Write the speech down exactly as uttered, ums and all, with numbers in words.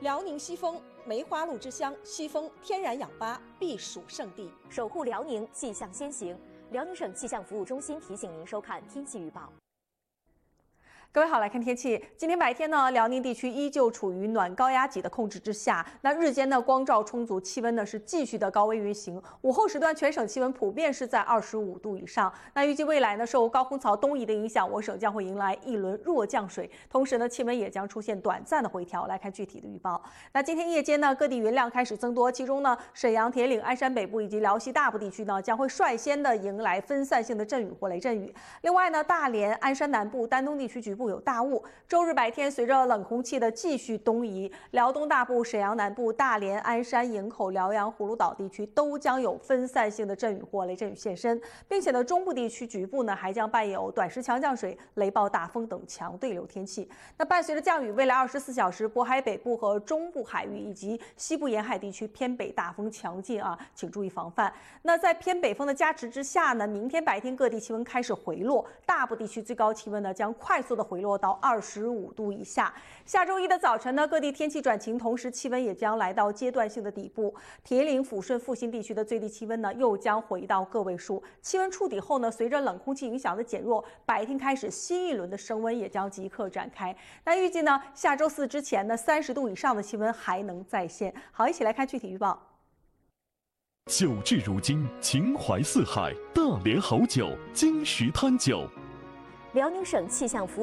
辽宁西丰梅花鹿之乡，西丰天然氧吧避暑胜地， 守护辽宁气象先行。辽宁省气象服务中心提醒您收看天气预报。 各位好，来看天气。今天白天呢，辽宁地区依旧处于暖高压脊的控制之下。那日间呢，光照充足，气温呢是继续的高温运行。午后时段，全省气温普遍是在二十五度以上。那预计未来呢，受高空槽东移的影响，我省将会迎来一轮弱降水，同时呢，气温也将出现短暂的回调。来看具体的预报。那今天夜间呢，各地云量开始增多，其中呢，沈阳、铁岭、鞍山北部以及辽西大部地区呢，将会率先的迎来分散性的阵雨或雷阵雨。另外呢，大连、鞍山南部、丹东地区局部有大雾。周日白天，随着冷空气的继续东移，辽东大部、沈阳南部、大连、鞍山、营口、辽阳、葫芦岛地区都将有分散性的阵雨或雷阵雨现身，并且呢，中部地区局部呢还将伴有短时强降水、雷暴大风等强对流天气。那伴随着降雨，未来二十四小时，渤海北部和中部海域以及西部沿海地区偏北大风强劲啊，请注意防范。那在偏北风的加持之下呢，明天白天各地气温开始回落，大部地区最高气温呢将快速的回落到二十五度以下。下周一的早晨呢，各地天气转晴，同时气温也将来到阶段性的底部。铁岭、抚顺、阜新地区的最低气温呢，又将回到个位数。气温触底后呢，随着冷空气影响的减弱，白天开始新一轮的升温也将即刻展开。那预计呢，下周四之前呢，三十度以上的气温还能再现。好，一起来看具体预报。 酒至如今，情怀四海，大连好酒，金石滩酒。 辽宁省气象服务。